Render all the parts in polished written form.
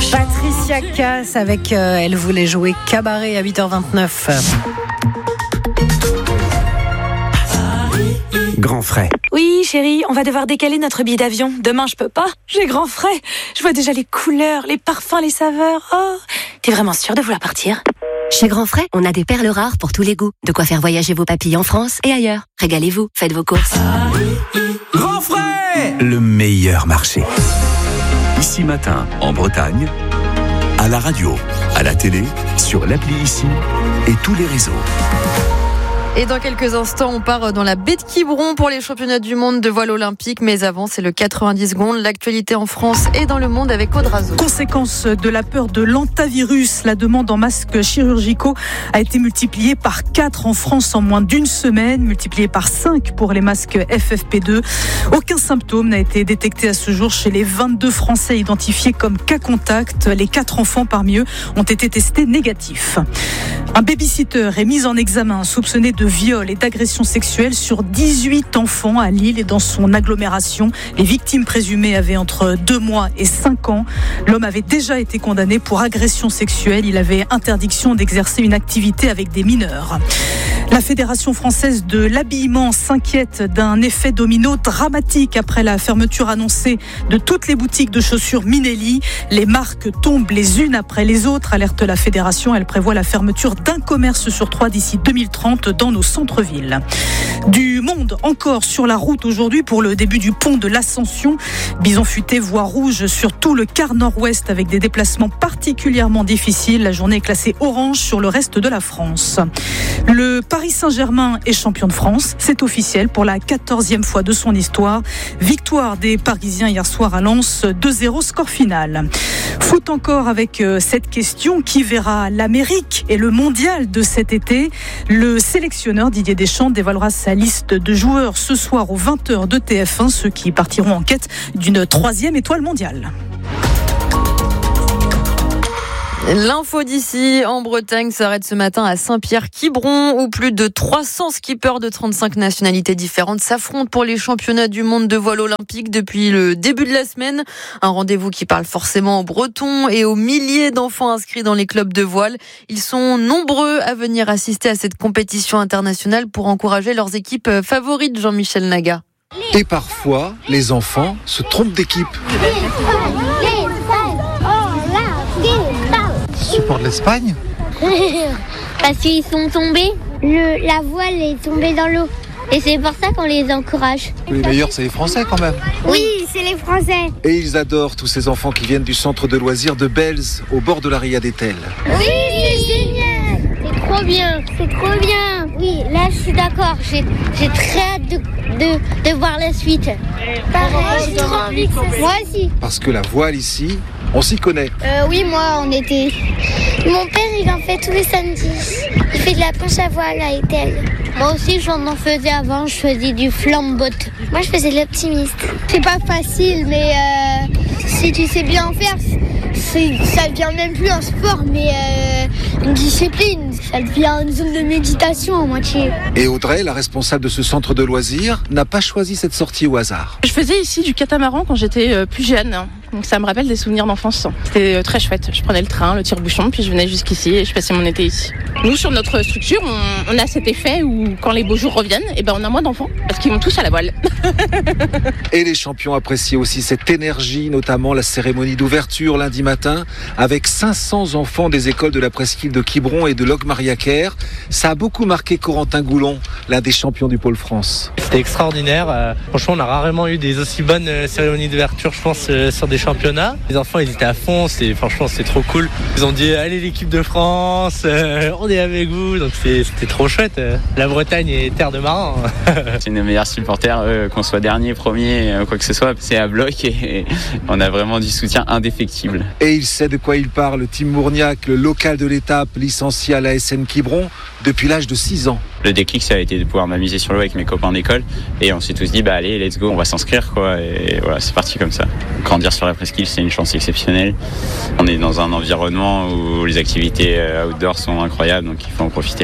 Patricia Cass avec Elle voulait jouer cabaret à 8h29. Grand frais. Oui, chérie, on va devoir décaler notre billet d'avion. Demain, je peux pas. J'ai grand frais. Je vois déjà les couleurs, les parfums, les saveurs. Oh, t'es vraiment sûre de vouloir partir ? Chez Grand Frais, on a des perles rares pour tous les goûts. De quoi faire voyager vos papilles en France et ailleurs. Régalez-vous, faites vos courses. Grand frais, le meilleur marché. Ici Matin, en Bretagne, à la radio, à la télé, sur l'appli Ici et tous les réseaux. Et dans quelques instants, on part dans la baie de Quiberon pour les championnats du monde de voile olympique. Mais avant, c'est le 90 secondes. L'actualité en France et dans le monde avec Aude Razo. Conséquence de la peur de l'antavirus, la demande en masques chirurgicaux a été multipliée par 4 en France en moins d'une semaine, multipliée par 5 pour les masques FFP2. Aucun symptôme n'a été détecté à ce jour chez les 22 Français identifiés comme cas contact. Les 4 enfants parmi eux ont été testés négatifs. Un babysitter est mis en examen, soupçonné de viol et d'agression sexuelle sur 18 enfants à Lille et dans son agglomération. Les victimes présumées avaient entre 2 mois et 5 ans. L'homme avait déjà été condamné pour agression sexuelle. Il avait interdiction d'exercer une activité avec des mineurs. La Fédération française de l'habillement s'inquiète d'un effet domino dramatique après la fermeture annoncée de toutes les boutiques de chaussures Minelli. Les marques tombent les unes après les autres, alerte la Fédération. Elle prévoit la fermeture d'un commerce sur 3 d'ici 2030 dans nos centres-villes. Du monde encore sur la route aujourd'hui pour le début du pont de l'Ascension. Bison futé, voie rouge sur tout le quart nord-ouest avec des déplacements particulièrement difficiles. La journée est classée orange sur le reste de la France. Le Paris Saint-Germain est champion de France. C'est officiel pour la 14e fois de son histoire. Victoire des Parisiens hier soir à Lens, 2-0 score final. Foot encore avec cette question, qui verra l'Amérique et le mondial de cet été? Le sélectionneur Didier Deschamps dévoilera sa liste de joueurs ce soir aux 20h de TF1, ceux qui partiront en quête d'une 3e étoile mondiale. L'info d'ici en Bretagne s'arrête ce matin à Saint-Pierre-Quiberon où plus de 300 skippers de 35 nationalités différentes s'affrontent pour les championnats du monde de voile olympique depuis le début de la semaine. Un rendez-vous qui parle forcément aux Bretons et aux milliers d'enfants inscrits dans les clubs de voile. Ils sont nombreux à venir assister à cette compétition internationale pour encourager leurs équipes favorites, Jean-Michel Naga. Et parfois, les enfants se trompent d'équipe. Support de l'Espagne. Parce qu'ils sont tombés, la voile est tombée dans l'eau. Et c'est pour ça qu'on les encourage. Les meilleurs, c'est les Français quand même. Oui, c'est les Français. Et ils adorent tous ces enfants qui viennent du centre de loisirs de Belz, au bord de la Ria d'Etel. Oui, c'est génial. C'est trop bien, c'est trop bien. Oui, là je suis d'accord. J'ai très hâte de voir la suite. Pareil, j'ai trop envie que ça. Moi aussi. Parce que la voile ici, on s'y connaît. Oui, moi en été. Mon père, il en fait tous les samedis. Il fait de la planche à voile à Etel. Moi aussi, j'en faisais avant. Je faisais du flambeau. Moi, je faisais de l'optimiste. C'est pas facile, mais si tu sais bien en faire, ça devient même plus un sport, mais une discipline. Ça devient une zone de méditation à moitié. Et Audrey, la responsable de ce centre de loisirs, n'a pas choisi cette sortie au hasard. Je faisais ici du catamaran quand j'étais plus jeune. Donc ça me rappelle des souvenirs d'enfance. C'était très chouette. Je prenais le train, le tire-bouchon, puis je venais jusqu'ici et je passais mon été ici. Nous, sur notre structure, on a cet effet où quand les beaux jours reviennent, on a moins d'enfants parce qu'ils vont tous à la voile. Et les champions apprécient aussi cette énergie, notamment la cérémonie d'ouverture lundi matin avec 500 enfants des écoles de la presqu'île de Quiberon et de Locmariaquer. Ça a beaucoup marqué Corentin Goulon, l'un des champions du Pôle France. C'était extraordinaire. Franchement, on a rarement eu des aussi bonnes cérémonies d'ouverture, je pense, sur des championnats. Les enfants, ils étaient à fond. Franchement, c'est trop cool. Ils ont dit, allez l'équipe de France, on est avec vous. Donc c'était trop chouette. La Bretagne est terre de marins. C'est une meilleure supporter, qu'on soit dernier, premier, quoi que ce soit. C'est à bloc et on a vraiment du soutien indéfectible. Et il sait de quoi il parle. Tim Mourniac, le local de l'étape, licencié à l'ASN Quiberon depuis l'âge de 6 ans. Le déclic, ça a été de pouvoir m'amuser sur l'eau avec mes copains d'école. Et on s'est tous dit, allez, let's go, on va s'inscrire, quoi. Et voilà, c'est parti comme ça. Grandir sur la presqu'île, c'est une chance exceptionnelle. On est dans un environnement où les activités outdoor sont incroyables, donc il faut en profiter.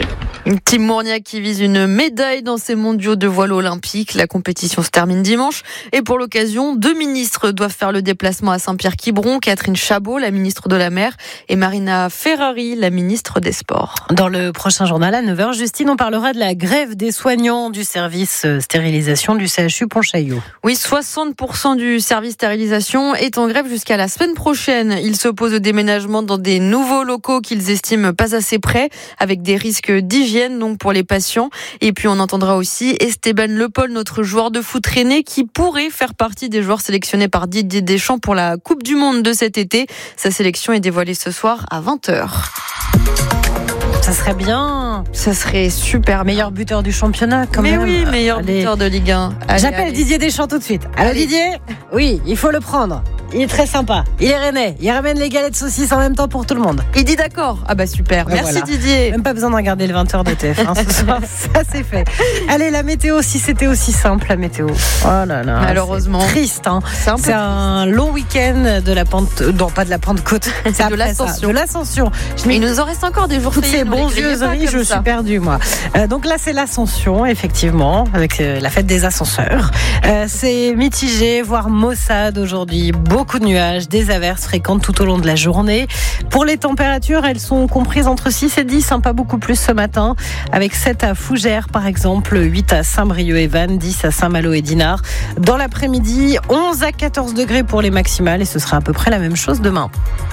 Tim Mourniac qui vise une médaille dans ces mondiaux de voile olympique. La compétition se termine dimanche. Et pour l'occasion, 2 ministres doivent faire le déplacement à Saint-Pierre-Quiberon. Catherine Chabot, la ministre de la Mer, et Marina Ferrari, la ministre des Sports. Dans le prochain journal à 9h, Justine, on parlera de la grève des soignants du service stérilisation du CHU Pontchaillou. Oui, 60% du service stérilisation est en grève jusqu'à la semaine prochaine. Ils s'opposent au déménagement dans des nouveaux locaux qu'ils estiment pas assez prêts, avec des risques d'hygiène donc pour les patients. Et puis on entendra aussi Esteban Le Paul, notre joueur de foot rennais, qui pourrait faire partie des joueurs sélectionnés par Didier Deschamps pour la Coupe du Monde de cet été. Sa sélection est dévoilée ce soir à 20h. Ça serait bien. Ça serait super. Meilleur buteur du championnat, quand même. Mais oui, meilleur buteur de Ligue 1. J'appelle Didier Deschamps tout de suite. Allô Didier ? Oui, il faut le prendre. Il est très sympa. Il est rennais. Il ramène les galettes saucisses en même temps pour tout le monde. Il dit d'accord. Ah bah super. Merci voilà. Didier. Même pas besoin de regarder le 20h de TF1 ce soir. Ça c'est fait. Allez, la météo, si c'était aussi simple, la météo. Oh là là. Malheureusement. C'est triste. Hein. C'est un long week-end de la pente. Non, pas de la Pentecôte. C'est de l'ascension. De l'ascension. Il nous en reste encore des jours. Toutes ces bonzeuseries, je suis perdue moi. Donc là, c'est l'ascension, effectivement, avec la fête des ascenseurs. C'est mitigé, voire maussade aujourd'hui. Beaucoup de nuages, des averses fréquentes tout au long de la journée. Pour les températures, elles sont comprises entre 6 et 10, pas beaucoup plus ce matin, avec 7 à Fougères par exemple, 8 à Saint-Brieuc et Vannes, 10 à Saint-Malo et Dinard. Dans l'après-midi, 11 à 14 degrés pour les maximales et ce sera à peu près la même chose demain.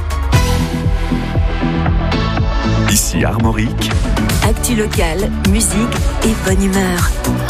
Ici Armorique. Actu locale, musique et bonne humeur.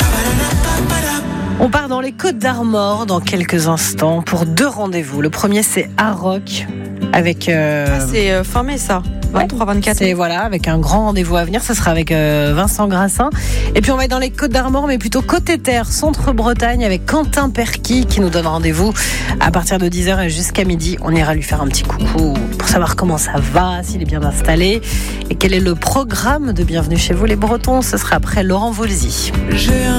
On part dans les Côtes d'Armor dans quelques instants pour 2 rendez-vous. Le premier, c'est Arroc avec... c'est fin mai, ça. 23-24. C'est voilà, avec un grand rendez-vous à venir. Ce sera avec Vincent Grassin. Et puis on va être dans les Côtes d'Armor, mais plutôt côté terre, centre-Bretagne, avec Quentin Perquis qui nous donne rendez-vous à partir de 10h et jusqu'à midi. On ira lui faire un petit coucou pour savoir comment ça va, s'il est bien installé et quel est le programme de Bienvenue chez vous les Bretons. Ce sera après Laurent Voulzy.